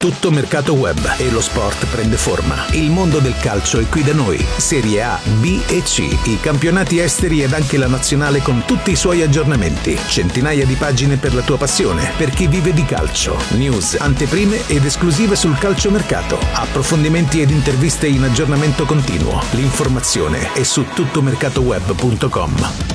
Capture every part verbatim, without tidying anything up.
tutto mercato web e lo sport prende forma. Il mondo del calcio è qui da noi. Serie A, B e C, i campionati esteri ed anche la nazionale con tutti i suoi aggiornamenti. Centinaia di pagine per la tua passione, per chi vive di calcio. News, anteprime ed esclusive sul calciomercato. Approfondimenti ed interviste in aggiornamento continuo. L'informazione è su tuttomercatoweb punto com.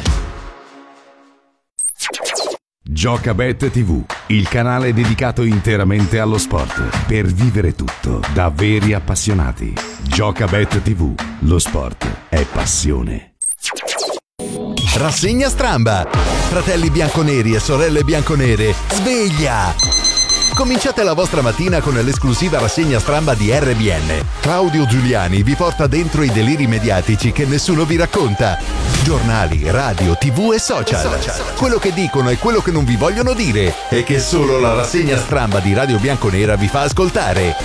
Giocabet tivù, il canale dedicato interamente allo sport, per vivere tutto da veri appassionati. Giocabet tivù, lo sport è passione. Rassegna Stramba. Fratelli bianconeri e sorelle bianconere, sveglia! Cominciate la vostra mattina con l'esclusiva rassegna Stramba di R B N. Claudio Giuliani vi porta dentro i deliri mediatici che nessuno vi racconta. Giornali, radio, tv e social. Quello che dicono e quello che non vi vogliono dire e che solo la rassegna Stramba di Radio Bianconera vi fa ascoltare.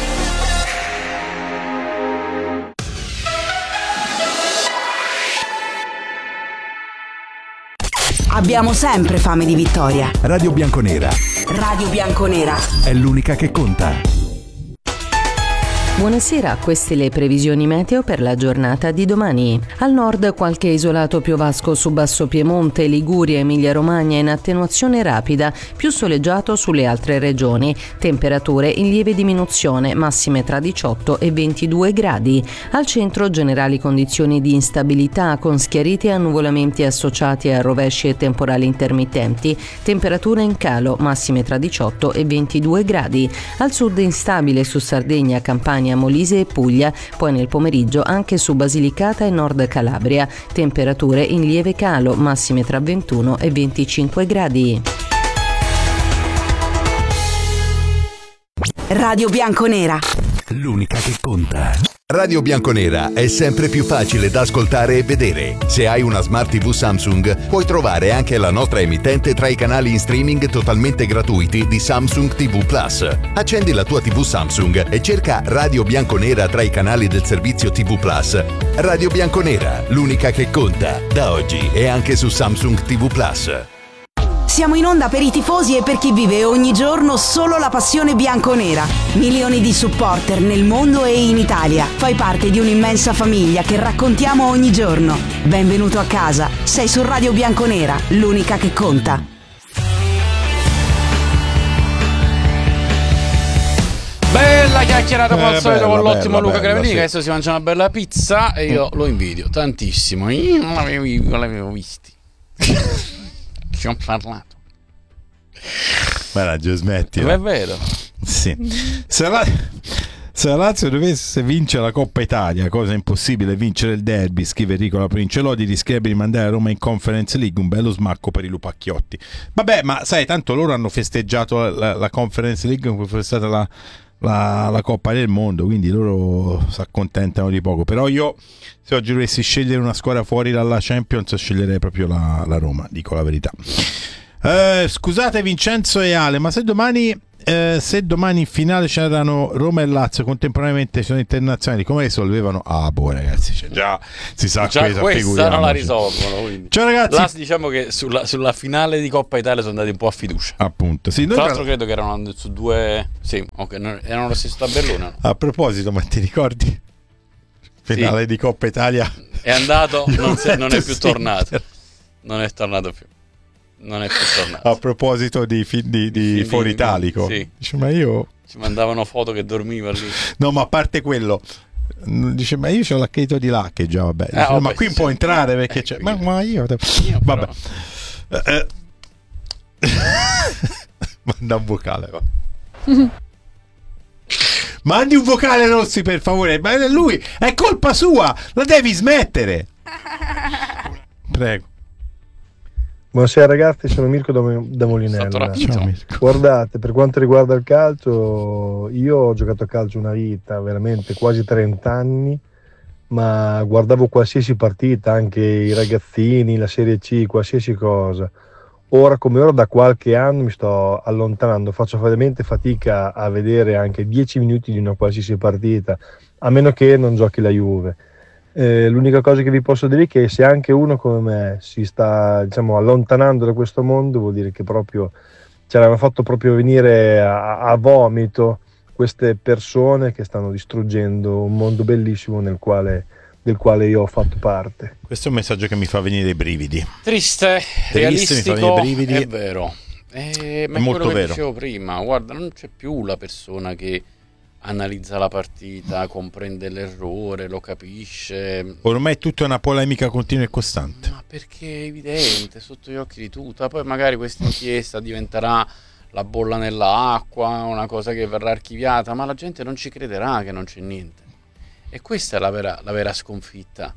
Abbiamo sempre fame di vittoria. Radio Bianconera. Radio Bianconera è l'unica che conta. Buonasera, queste le previsioni meteo per la giornata di domani. Al nord qualche isolato piovasco su Basso Piemonte, Liguria, Emilia-Romagna in attenuazione rapida, più soleggiato sulle altre regioni. Temperature in lieve diminuzione, massime tra diciotto e ventidue gradi. Al centro generali condizioni di instabilità con schiariti e annuvolamenti associati a rovesci e temporali intermittenti. Temperature in calo, massime tra diciotto e ventidue gradi. Al sud instabile su Sardegna, Campania, Molise e Puglia, poi nel pomeriggio anche su Basilicata e Nord Calabria. Temperature in lieve calo, massime tra ventuno e venticinque gradi. Radio Bianconera, l'unica che conta. Radio Bianconera è sempre più facile da ascoltare e vedere. Se hai una Smart tivù Samsung, puoi trovare anche la nostra emittente tra i canali in streaming totalmente gratuiti di Samsung tivù Plus. Accendi la tua tivù Samsung e cerca Radio Bianconera tra i canali del servizio tivù Plus. Radio Bianconera, l'unica che conta. Da oggi è anche su Samsung tivù Plus. siamo in onda per i tifosi e per chi vive ogni giorno solo la passione bianconera. Milioni di supporter nel mondo e in Italia. Fai parte di un'immensa famiglia che raccontiamo ogni giorno. Benvenuto a casa. Sei su Radio Bianconera, l'unica che conta. Bella chiacchierata come Eh, al solito bella, con l'ottimo bella, Luca bella, Gravellini, sì. che adesso si mangia una bella pizza e io lo invidio tantissimo. Io non l'avevo, non l'avevo visti. Ci ho parlato. Ma già smetti. È vero. Sì. Se la, se la Lazio dovesse vincere la Coppa Italia, cosa impossibile, vincere il derby, scrive Ricola Princiolodi, rischierebbe di mandare Roma in Conference League, un bello smacco per i lupacchiotti. Vabbè, ma sai, tanto loro hanno festeggiato la, la Conference League come fosse stata la, la, la Coppa del Mondo, quindi loro si accontentano di poco. Però io, se oggi dovessi scegliere una squadra fuori dalla Champions, sceglierei proprio la, la Roma, dico la verità. Eh, scusate Vincenzo e Ale, ma se domani eh, se domani in finale c'erano Roma e Lazio contemporaneamente, sono internazionali, come risolvevano? Ah boh ragazzi, cioè, già si sa Già questa, questa non la risolvono, quindi. Ciao ragazzi. Là, diciamo che sulla, sulla finale di Coppa Italia sono andati un po' a fiducia. Appunto, sì, noi tra l'altro tra... credo che erano su due. Sì, ok, non- erano lo stesso tabellone, no? A proposito, ma ti ricordi? Finale Sì. di Coppa Italia. È andato, non, si- non è più Sì. tornato. Non è tornato più. Non è più tornato. A proposito di, fi- di, di Sì, Foro di- Italico, sì. dice ma io Ci mandavano foto che dormiva lì. no, ma a parte quello, dice ma io c'ho l'accredito di là che già vabbè, dice, Ah, vabbè, ma qui sì, può sì. entrare perché Eh, c'è, quindi- ma, ma io, Io vabbè. però- Eh, eh. Manda un vocale, va. Mandi un vocale Rossi per favore, ma lui è colpa sua, la devi smettere. Prego. Buonasera ragazzi, sono Mirko da, da Molinella. Stato rapito. Ciao, Mirko. Guardate, per quanto riguarda il calcio, io ho giocato a calcio una vita, veramente quasi trenta anni, ma guardavo qualsiasi partita, anche i ragazzini, la Serie C, qualsiasi cosa. Ora come ora da qualche anno mi sto allontanando, faccio veramente fatica a vedere anche dieci minuti di una qualsiasi partita, a meno che non giochi la Juve. Eh, l'unica cosa che vi posso dire è che se anche uno come me si sta, diciamo, allontanando da questo mondo, vuol dire che proprio ce l'hanno fatto proprio venire a, a vomito queste persone che stanno distruggendo un mondo bellissimo nel quale, del quale io ho fatto parte. Questo è un messaggio che mi fa venire i brividi. Triste, Triste, realistico, mi fa venire i brividi. è vero. Eh, ma è è molto quello che vero. dicevo prima, guarda, non c'è più la persona che analizza la partita, comprende l'errore, lo capisce. Ormai è tutta una polemica continua e costante. Ma perché è evidente, sotto gli occhi di tutti. Poi magari questa inchiesta diventerà la bolla nell'acqua, una cosa che verrà archiviata, ma la gente non ci crederà che non c'è niente. E questa è la vera, la vera sconfitta.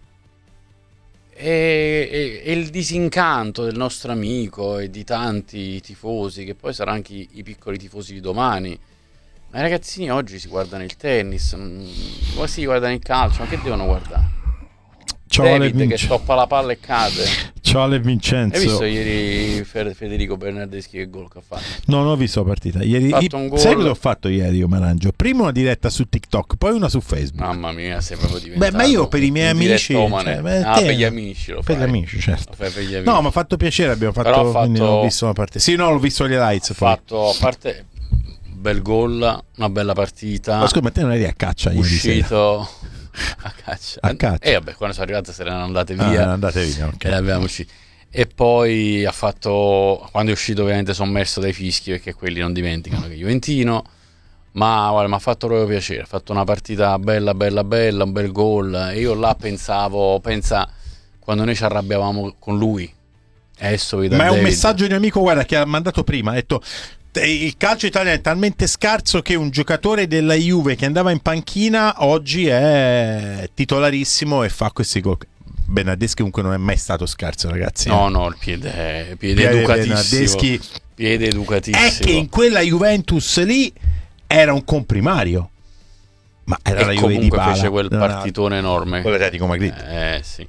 E, e, e il disincanto del nostro amico e di tanti tifosi, che poi saranno anche i, i piccoli tifosi di domani. Ma i ragazzini oggi si guardano il tennis, poi si guardano il calcio, ma che devono guardare? Ciao David Ale che stoppa la palla e cade. Ciao Ale Vincenzo. Hai visto ieri Federico Bernardeschi che gol che ha fatto? No, non ho visto la partita. Ieri, fatto un gol. Sai cosa ho fatto ieri io, Marangio? Prima una diretta su TikTok, poi una su Facebook. Mamma mia, sei proprio diventato. Beh, ma io per i miei amici, cioè, beh, ah, te- per gli amici lo fai. Per gli amici, certo. Lo fai per gli amici. No, mi ha fatto piacere, abbiamo fatto, Però ha quindi fatto- non ho visto la partita. Sì, no, l'ho visto gli highlights. Ha poi. fatto, a parte bel gol, una bella partita. Ma scusa, ma te non eri a caccia ieri sera? Uscito a caccia. A caccia. E vabbè, quando sono arrivate se ne erano andate Ah, via. andate via, ok. E le abbiamo uscite. E poi ha fatto, quando è uscito ovviamente sommerso dai fischi, perché quelli non dimenticano che è juventino, ma guarda, mi ha fatto proprio piacere, ha fatto una partita bella bella bella, un bel gol, e io là pensavo, pensa quando noi ci arrabbiavamo con lui, e adesso vedo Ma è un David. messaggio di un amico, guarda, che ha mandato prima, ha detto: il calcio italiano è talmente scarso che un giocatore della Juve che andava in panchina oggi è titolarissimo e fa questi gol. Bernardeschi comunque non è mai stato scarso, ragazzi. No, no, il piede, piede, Piede educatissimo. Bernardeschi. Piede educatissimo. È che in quella Juventus lì era un comprimario. Ma era e la Juve di comunque Bala. fece quel Non era- partitone enorme. Quello Atletico Madrid. Eh sì.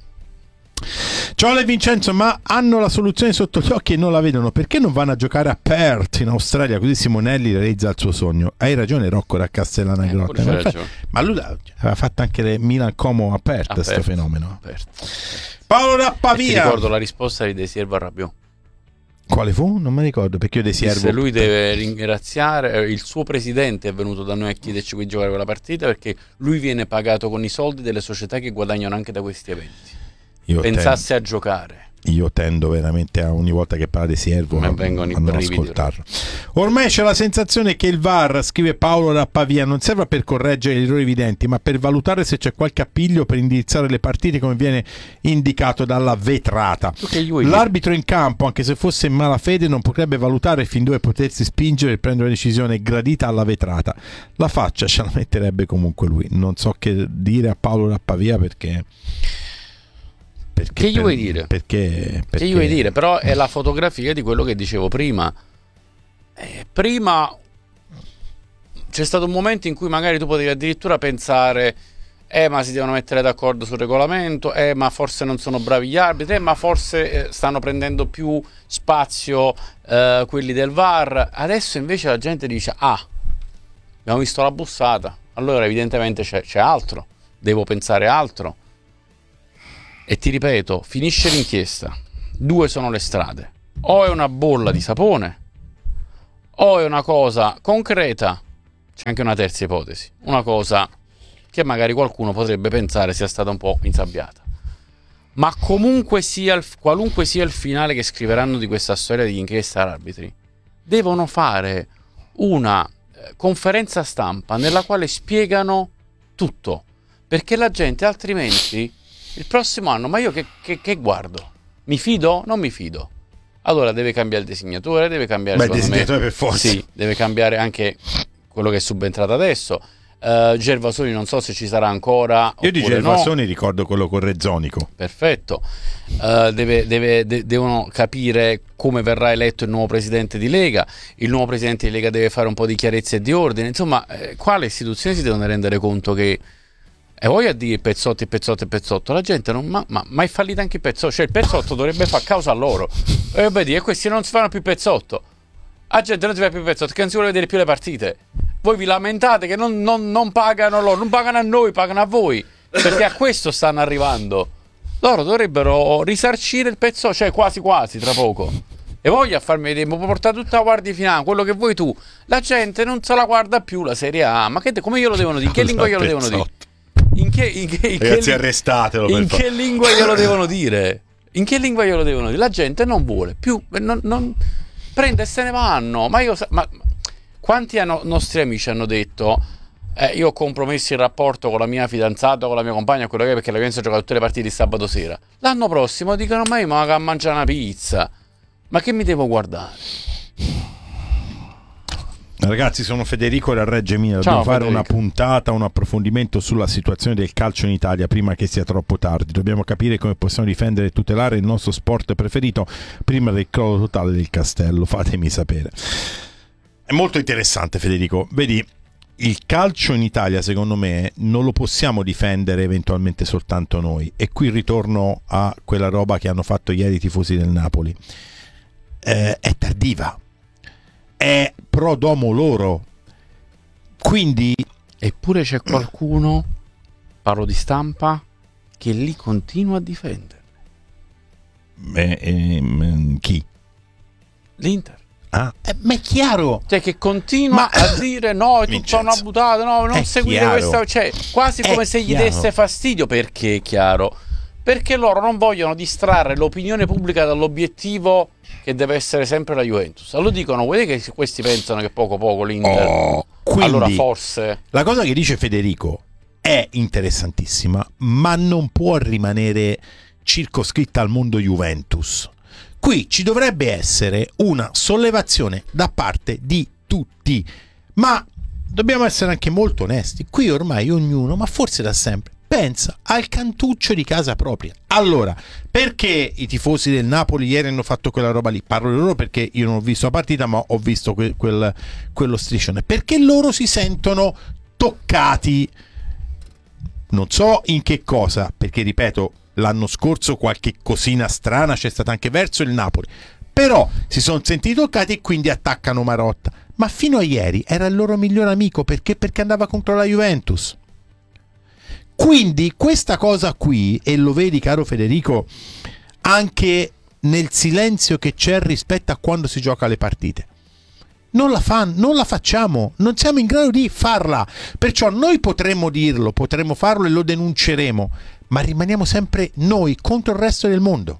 Ciao Le Vincenzo, ma hanno la soluzione sotto gli occhi e non la vedono. Perché non vanno a giocare a Perth in Australia? Così Simonelli realizza il suo sogno. Hai ragione Rocco da Castellana Eh, Grotta. pure c'è Ma, fa- ragione. ma lui aveva fatto anche le Milan Como a Perth, A questo Perth, fenomeno. Perth. Paolo da E ti Pavia. ricordo la risposta di Desirva Rabiot. Quale fu? Non mi ricordo perché io Disse, desiervo. lui deve ringraziare, eh, il suo presidente è venuto da noi a chiederci di giocare quella partita perché lui viene pagato con i soldi delle società che guadagnano anche da questi eventi. Io Pensasse a giocare. Io tendo veramente a ogni volta che parla di Siervo Mi a, vengono i a non brividi. ascoltarlo. Ormai c'è la sensazione che il V A R, scrive Paolo da Pavia, non serva per correggere gli errori evidenti, ma per valutare se c'è qualche appiglio per indirizzare le partite come viene indicato dalla vetrata. Tu che gli vuoi L'arbitro in campo, anche se fosse in malafede, non potrebbe valutare fin dove potersi spingere e prendere una decisione gradita alla vetrata. La faccia ce la metterebbe comunque lui. Non so che dire a Paolo da Pavia perché... Perché Che gli per- vuoi dire? Perché, perché Che gli vuoi dire? Però è la fotografia di quello che dicevo prima. Eh, prima c'è stato un momento in cui magari tu potevi addirittura pensare eh ma si devono mettere d'accordo sul regolamento, eh ma forse non sono bravi gli arbitri, eh ma forse eh, stanno prendendo più spazio eh, quelli del V A R. Adesso invece la gente dice ah, abbiamo visto la bussata, allora evidentemente c'è, c'è altro, devo pensare altro. E ti ripeto, finisce l'inchiesta, due sono le strade, o è una bolla di sapone o è una cosa concreta. C'è anche una terza ipotesi, una cosa che magari qualcuno potrebbe pensare sia stata un po' insabbiata, ma comunque sia il, qualunque sia il finale che scriveranno di questa storia di inchiesta arbitri, devono fare una eh, conferenza stampa nella quale spiegano tutto, perché la gente altrimenti il prossimo anno, ma io che, che, che guardo? Mi fido? Non mi fido. Allora deve cambiare il disegnatore, deve cambiare Beh, il secondo me- disegnatore per forza. Sì, deve cambiare anche quello che è subentrato adesso. Uh, Gervasoni non so se ci sarà ancora. Io di oppure no. Gervasoni ricordo quello con Rezzonico. Perfetto. Uh, deve, deve, de- devono capire come verrà eletto il nuovo presidente di Lega. Il nuovo presidente di Lega deve fare un po' di chiarezza e di ordine. Insomma, eh, qua le istituzioni si devono rendere conto che e voglio a dire Pezzotti, Pezzotti e Pezzotto, la gente non ma, ma, ma è fallita anche il Pezzotto, cioè il Pezzotto dovrebbe fare causa a loro e beh, e questi non si fanno più Pezzotto, la gente non si fa più Pezzotto, che non si vuole vedere più le partite, voi vi lamentate che non, non, non pagano loro, non pagano a noi, pagano a voi, perché a questo stanno arrivando. Loro dovrebbero risarcire il Pezzotto, cioè quasi quasi tra poco, e voglia farmi vedere, mi può portare tutta la guardia finale, quello che vuoi tu. La gente non se la guarda più la Serie A, ma che come glielo devono dire? In che lingua glielo devono dire? In che, in che, in Ragazzi, che, arrestatelo. in che lingua glielo devono dire? In che lingua glielo devono dire? La gente non vuole più, non, non prende e se ne vanno. Ma io, ma quanti hanno, nostri amici hanno detto eh, io ho compromesso il rapporto con la mia fidanzata, con la mia compagna, quello che è, perché la Juventus ha giocato tutte le partite di sabato sera. L'anno prossimo dicono: ma io mi vado a mangiare una pizza, ma che mi devo guardare? Ragazzi, sono Federico da Reggio Emilia. Dobbiamo Ciao, fare Federico. una puntata, un approfondimento sulla situazione del calcio in Italia prima che sia troppo tardi. Dobbiamo capire come possiamo difendere e tutelare il nostro sport preferito prima del crollo totale del castello. Fatemi sapere. È molto interessante, Federico. Vedi, il calcio in Italia, secondo me, non lo possiamo difendere eventualmente soltanto noi. E qui ritorno a quella roba che hanno fatto ieri i tifosi del Napoli. Eh, è tardiva. È pro domo loro, quindi eppure c'è qualcuno, parlo di stampa, che lì continua a difendere eh, eh, chi? l'Inter. Ah, eh, ma è chiaro, Cioè che continua Ma- a dire no, è tutta Vincenzo, una buttata, no, non è seguire chiaro. questa, cioè quasi È come se gli chiaro. desse fastidio. Perché è chiaro? Perché loro non vogliono distrarre l'opinione pubblica dall'obiettivo che deve essere sempre la Juventus. Allora dicono: vedete che questi pensano che poco poco l'Inter, Oh, quindi, allora forse la cosa che dice Federico è interessantissima, ma non può rimanere circoscritta al mondo Juventus. Qui ci dovrebbe essere una sollevazione da parte di tutti, ma dobbiamo essere anche molto onesti. Qui ormai ognuno, ma forse da sempre, pensa al cantuccio di casa propria. Allora, perché i tifosi del Napoli ieri hanno fatto quella roba lì? Parlo di loro perché io non ho visto la partita, ma ho visto que- quel, quello striscione. Perché loro si sentono toccati. Non so in che cosa, perché ripeto, l'anno scorso qualche cosina strana c'è stata anche verso il Napoli. Però si sono sentiti toccati e quindi attaccano Marotta. Ma fino a ieri era il loro miglior amico, perché? Perché andava contro la Juventus. Quindi questa cosa qui, e lo vedi caro Federico, anche nel silenzio che c'è rispetto a quando si gioca le partite, non la fan, non la facciamo, non siamo in grado di farla. Perciò noi potremmo dirlo, potremmo farlo e lo denunceremo, ma rimaniamo sempre noi contro il resto del mondo.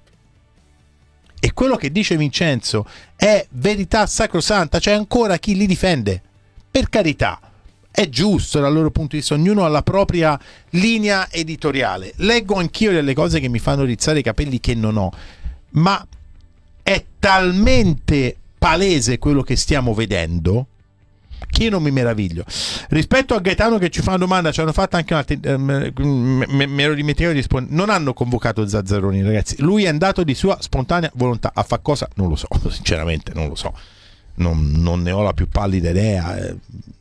E quello che dice Vincenzo è verità sacrosanta. C'è ancora chi li difende, per carità. È giusto dal loro punto di vista, ognuno ha la propria linea editoriale. Leggo anch'io delle cose che mi fanno rizzare i capelli che non ho, ma è talmente palese quello che stiamo vedendo che io non mi meraviglio. Rispetto a Gaetano che ci fa una domanda, ci hanno fatto anche un'altra, eh, me, me, me lo dimentico di rispondere. Non hanno convocato Zazzaroni, ragazzi. Lui è andato di sua spontanea volontà. A fa cosa? Non lo so, sinceramente non lo so. Non, non ne ho la più pallida idea. Eh.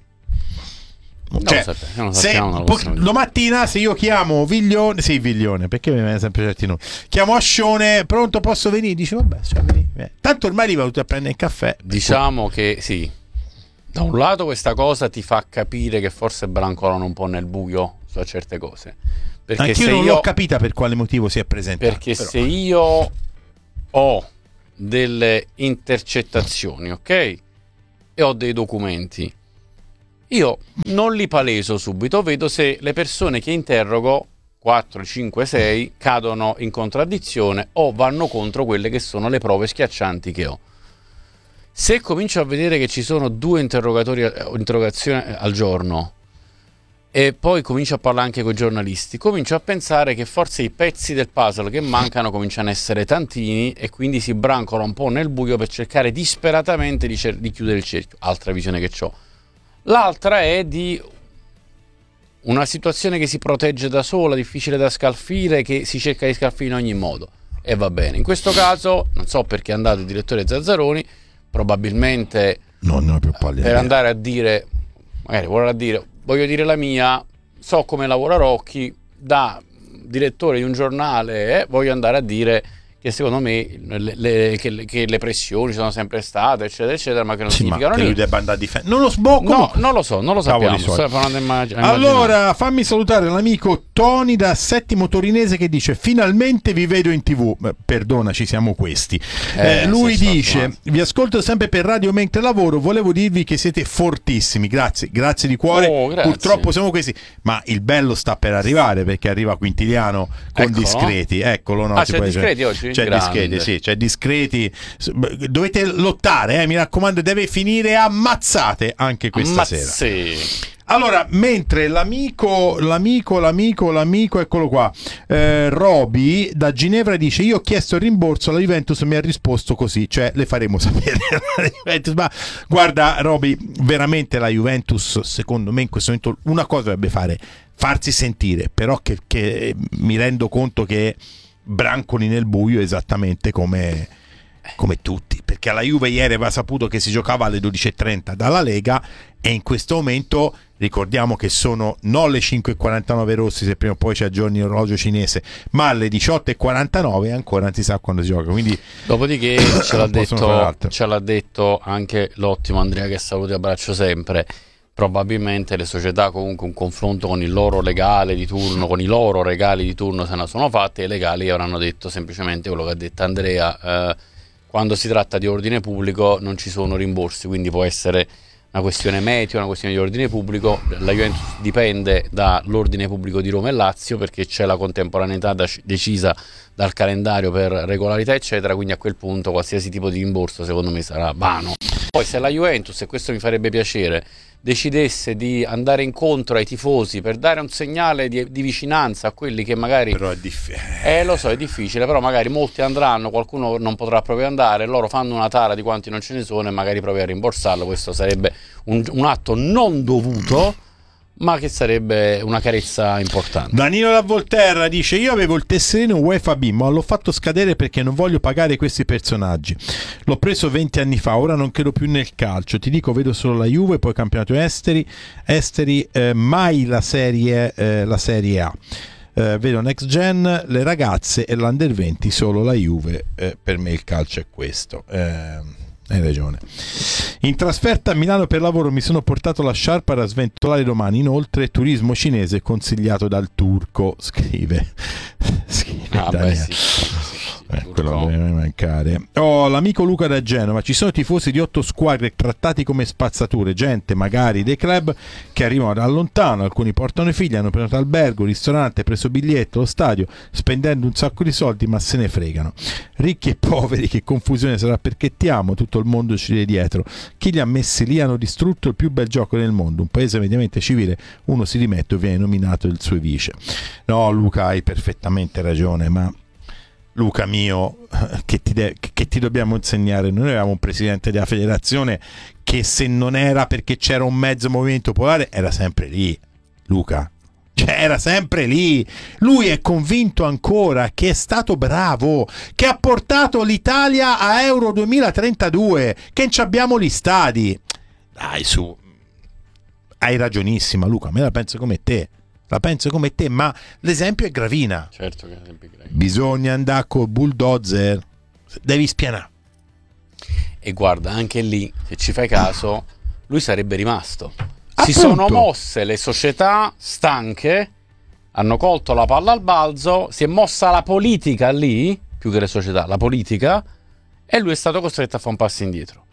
Cioè, non lo sappiamo, non lo se, sappiamo, non lo po- possiamo dire. domattina se io chiamo Viglione, sì Viglione, perché mi viene sempre certi nomi, chiamo Ascione, pronto posso venire? Dice vabbè, cioè, vieni, vieni. Tanto ormai li va tutti a prendere il caffè. Diciamo che sì, da un lato questa cosa ti fa capire che forse brancolano un po' nel buio su certe cose, perché Anch'io se non io, l'ho capita per quale motivo si è presentato, perché però. se io ho delle intercettazioni, ok, e ho dei documenti, io non li paleso subito, vedo se le persone che interrogo quattro, cinque, sei cadono in contraddizione o vanno contro quelle che sono le prove schiaccianti che ho. Se comincio a vedere che ci sono due interrogatori interrogazioni al giorno e poi comincio a parlare anche con i giornalisti, comincio a pensare che forse i pezzi del puzzle che mancano cominciano a essere tantini e quindi si brancola un po' nel buio per cercare disperatamente di, cer- di chiudere il cerchio. Altra visione che ho. L'altra è di una situazione che si protegge da sola, difficile da scalfire, che si cerca di scalfire in ogni modo. E va bene. In questo caso, non so perché è andato il direttore Zazzaroni, probabilmente non ne ho più pallida per idea. andare a dire, magari vuole a dire, voglio dire la mia, so come lavora Rocchi, da direttore di un giornale, eh, voglio andare a dire che secondo me le, le, che, che le pressioni sono sempre state, eccetera, eccetera, ma che non sì, significano ma che niente. lui debba andare a difendere. Non lo sbocco. No, non lo so, non lo sappiamo. Immag- allora, fammi salutare l'amico Tony da Settimo Torinese che dice: finalmente vi vedo in tv. Beh, perdona, ci siamo questi. Eh, eh, lui dice: vi ascolto sempre per radio mentre lavoro, volevo dirvi che siete fortissimi. Grazie, grazie di cuore. Oh, grazie. Purtroppo siamo questi, ma il bello sta per arrivare, perché arriva Quintiliano con Eccolo. Discreti. Eccolo, no, ah, si c'è può Discreti dire. oggi? C'è Grande. Discreti, sì, c'è Discreti. Dovete lottare, eh, mi raccomando, deve finire ammazzate anche questa Ammazzi. sera. Allora, mentre l'amico, l'amico, l'amico, l'amico, eccolo qua, eh, Roby da Ginevra dice: io ho chiesto il rimborso, la Juventus mi ha risposto così, cioè le faremo sapere. Ma guarda Roby, veramente la Juventus, secondo me in questo momento una cosa dovrebbe fare, farsi sentire, però che, che mi rendo conto che brancoli nel buio esattamente come, come tutti, perché alla Juve ieri aveva saputo che si giocava alle dodici e trenta dalla Lega, e in questo momento ricordiamo che sono non le cinque e quarantanove rossi, se prima o poi ci aggiorni l'orologio cinese, ma alle diciotto e quarantanove ancora non si sa quando si gioca. Quindi dopodiché ce l'ha detto, ce l'ha detto anche l'ottimo Andrea, che saluto e abbraccio sempre. Probabilmente le società, comunque un confronto con il loro legale di turno, con i loro regali di turno se ne sono fatte, e i legali avranno detto semplicemente quello che ha detto Andrea: eh, quando si tratta di ordine pubblico non ci sono rimborsi, quindi può essere una questione meteo, una questione di ordine pubblico. La Juventus dipende dall'ordine pubblico di Roma e Lazio, perché c'è la contemporaneità da, decisa dal calendario per regolarità eccetera, quindi a quel punto qualsiasi tipo di rimborso secondo me sarà vano. Poi se la Juventus, e questo mi farebbe piacere, decidesse di andare incontro ai tifosi per dare un segnale di, di vicinanza a quelli che magari, però è difficile, eh lo so è difficile, però magari molti andranno, qualcuno non potrà proprio andare, loro fanno una tara di quanti non ce ne sono e magari proprio a rimborsarlo. Questo sarebbe un, un atto non dovuto, ma che sarebbe una carezza importante. Danilo da Volterra dice: io avevo il tesserino UEFA B, ma l'ho fatto scadere perché non voglio pagare questi personaggi. L'ho preso venti anni fa, ora non credo più nel calcio. Ti dico, vedo solo la Juve, poi campionato esteri, esteri eh, mai la serie, eh, la serie A. Eh, vedo Next Gen, le ragazze e l'Under venti, solo la Juve. Eh, per me il calcio è questo. Eh, hai ragione. In trasferta a Milano per lavoro mi sono portato la sciarpa da sventolare domani. Inoltre turismo cinese consigliato dal turco, scrive, scrive ah, beh, sì, sì, eh, quello non deve mancare. Oh, l'amico Luca da Genova: ci sono tifosi di otto squadre trattati come spazzature, gente magari dei club che arrivano da lontano, alcuni portano i figli, hanno prenotato albergo, ristorante, preso biglietto, lo stadio, spendendo un sacco di soldi, ma se ne fregano. Ricchi e poveri, che confusione sarà, perché ti amo, tutto il mondo ci viene dietro. Chi li ha messi lì hanno distrutto il più bel gioco del mondo. Un paese mediamente civile, uno si dimette e viene nominato il suo vice. No, Luca, hai perfettamente ragione, ma Luca mio, che ti, de- che ti dobbiamo insegnare? Noi avevamo un presidente della federazione che, se non era perché c'era un mezzo movimento popolare, era sempre lì, Luca. Cioè, era sempre lì. Lui è convinto ancora che è stato bravo, che ha portato l'Italia a Euro duemilatrentadue, che ci abbiamo gli stadi. Dai, su, hai ragionissima, Luca, me la penso come te. La penso come te, ma l'esempio è Gravina. Certo che l'esempio è Gravina. Bisogna andare col bulldozer, devi spianare. E guarda, anche lì, se ci fai caso, lui sarebbe rimasto. Si Appunto. sono mosse le società stanche, hanno colto la palla al balzo, si è mossa la politica lì, più che le società, la politica, e lui è stato costretto a fare un passo indietro.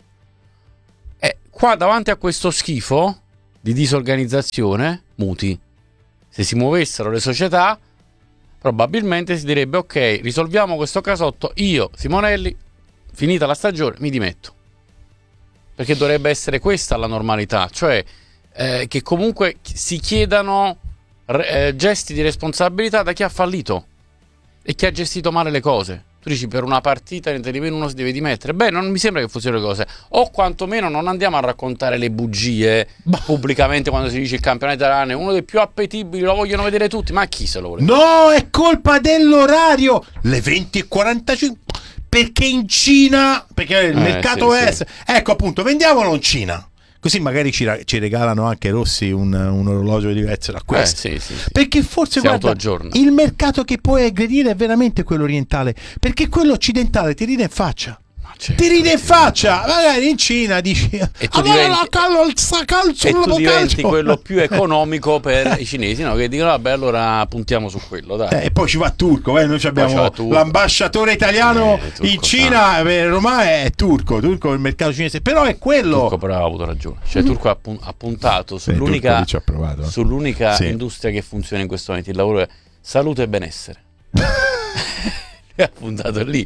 E qua, davanti a questo schifo di disorganizzazione, muti. Se si muovessero le società, probabilmente si direbbe: ok, risolviamo questo casotto, io, Simonelli, finita la stagione, mi dimetto. Perché dovrebbe essere questa la normalità, cioè eh, che comunque si chiedano eh, gesti di responsabilità da chi ha fallito e chi ha gestito male le cose. Tu dici, per una partita nemmeno uno si deve dimettere. Beh, non mi sembra che fossero le cose. O quantomeno non andiamo a raccontare le bugie pubblicamente quando si dice il campionato italiano è uno dei più appetibili, lo vogliono vedere tutti. Ma chi se lo vuole? No, è colpa dell'orario. Le venti e quarantacinque. Perché in Cina, perché il eh, mercato sì, è sì. ecco, appunto, vendiamolo in Cina. Così magari ci, ci regalano anche Rossi un, un orologio diverso da questo. Eh, sì, sì, sì. Perché forse si guarda, il mercato che puoi aggredire è veramente quello orientale, perché quello occidentale ti ride in faccia. Certo, ti ride in faccia, magari in Cina dici e tu diventi, la calza, calcio, e tu diventi calcio. quello più economico per i cinesi, no? Che dicono vabbè allora puntiamo su quello, dai. Eh, e poi ci va turco, eh? Noi abbiamo l'ambasciatore italiano eh, in Cina, eh, Roma è turco, turco il mercato cinese, però è quello. Turco però ha avuto ragione, cioè Turco ha, pun- ha puntato sull'unica, Beh, provato, eh. sull'unica sì. industria che funziona in questo momento, il lavoro è salute e benessere. Ha puntato lì,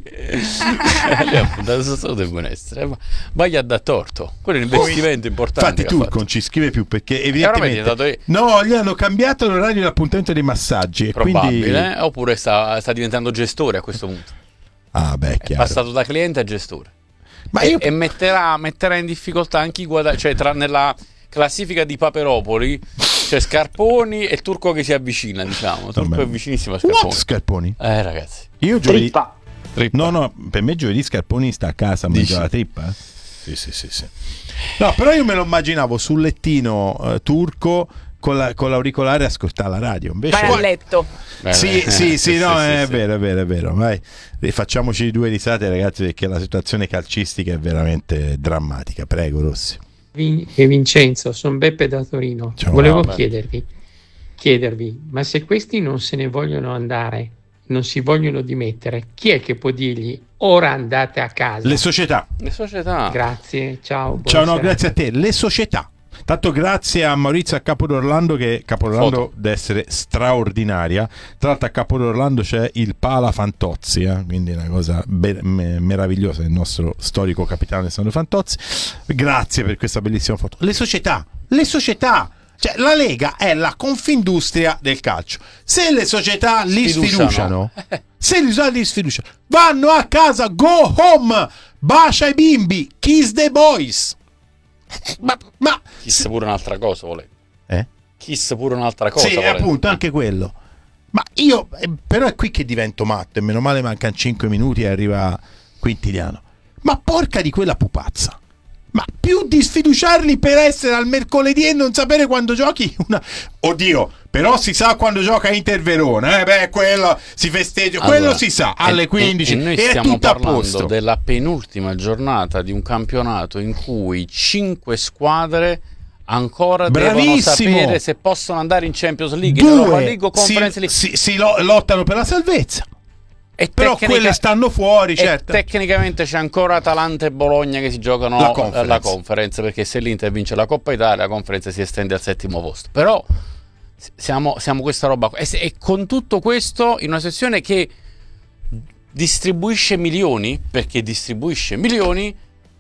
lui ha puntato su salute e benessere, ma, ma gli ha dato torto. Quello è un investimento importante. Infatti Turco non ci scrive più perché evidentemente dato... no, gli hanno cambiato l'orario dell'appuntamento dei massaggi. Probabile, quindi... eh? Oppure sta, sta diventando gestore a questo punto. Ah, beh, è passato da cliente a gestore. Ma e, io... e metterà, metterà in difficoltà anche i guadagni, cioè tra nella classifica di Paperopoli c'è Scarponi e il Turco che si avvicina, diciamo. Il Turco è vicinissimo a Scarponi. What Scarponi? Eh, ragazzi. Io giovedì... Trippa. Trippa. No, no, per me giovedì Scarponi sta a casa a mangiare la trippa. Eh? Sì, sì, sì, sì. No, però io me lo immaginavo sul lettino uh, turco con, la, con l'auricolare a ascoltare la radio. Invece... Vai a letto. Beh, sì, beh. sì, sì, no, sì, è sì, vero, è vero, è vero. Vai, facciamoci due risate, ragazzi, perché la situazione calcistica è veramente drammatica. Prego, Rossi. E Vincenzo, sono Beppe da Torino. Ciao, Volevo vabbè. chiedervi, chiedervi, ma se questi non se ne vogliono andare, non si vogliono dimettere, chi è che può dirgli ora andate a casa? Le società. Le società. Grazie, ciao. Ciao, no, serata. grazie a te. Le società. Tanto grazie a Maurizio a Capo d'Orlando, che Capo d'Orlando deve essere straordinaria. Tra l'altro a Capo d'Orlando c'è il Pala Fantozzi, eh? Quindi una cosa be- me- meravigliosa, il nostro storico capitano Alessandro Fantozzi. Grazie per questa bellissima foto. Le società, le società. Cioè, la Lega è la Confindustria del calcio. Se le società li sfiduciano, se le società li sfiduciano, vanno a casa, go home, bacia i bimbi, kiss the boys. Ma, ma Kiss pure un'altra cosa, volete? eh? Kiss pure un'altra cosa. Sì, volete? appunto, anche quello. Ma io, eh, però è qui che divento matto, e meno male mancano cinque minuti e arriva Quintiliano. Ma porca di quella pupazza. Ma più di sfiduciarli per essere al mercoledì e non sapere quando giochi una... Oddio, però si sa quando gioca Inter Verona, eh? Beh, quello si festeggia, Allora, quello si sa, alle e, quindici, e, e noi è stiamo tutto a parlando posto. della penultima giornata di un campionato in cui cinque squadre ancora Bravissimo. devono sapere se possono andare in Champions League, in Europa Due League o Conference si, League. si, si lo- lottano per la salvezza. E Però tecnica- quelle stanno fuori, e certo. tecnicamente c'è ancora Atalanta e Bologna che si giocano La conference. la conference, perché se l'Inter vince la Coppa Italia la conference si estende al settimo posto. Però siamo, siamo questa roba qua. E, se- e con tutto questo in una sezione che distribuisce milioni, perché distribuisce milioni,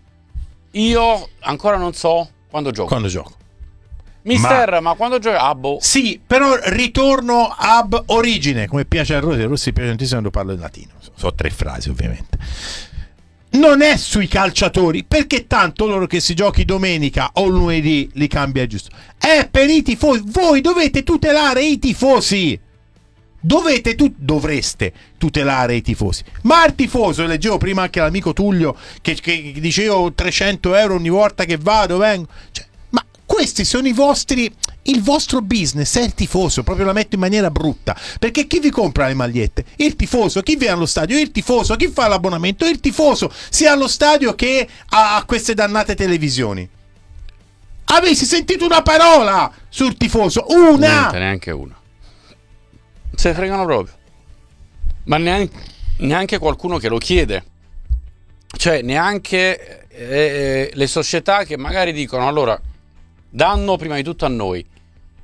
io ancora non so quando gioco. Quando gioco. Mister, ma, Ma- quando gioco? Ah, boh. Sì, però ritorno ab origine, come piace a Rossi. A Rossi piace tantissimo quando parlo in latino. So tre frasi, ovviamente. Non è sui calciatori, perché tanto loro che si giochi domenica o lunedì li cambia giusto. È per i tifosi. Voi dovete tutelare i tifosi. Dovete tu- dovreste tutelare i tifosi. Ma il tifoso, leggevo prima anche l'amico Tullio che, che diceva trecento euro ogni volta che vado, vengo. Cioè, ma questi sono i vostri, il vostro business è il tifoso, proprio la metto in maniera brutta, perché chi vi compra le magliette? Il tifoso. Chi viene allo stadio? Il tifoso. Chi fa l'abbonamento? Il tifoso, sia allo stadio che a, a queste dannate televisioni. Avessi sentito una parola sul tifoso? Una! Niente, neanche una. Se ne fregano proprio. Ma neanche, neanche qualcuno che lo chiede. Cioè neanche eh, le società che magari dicono allora danno prima di tutto a noi,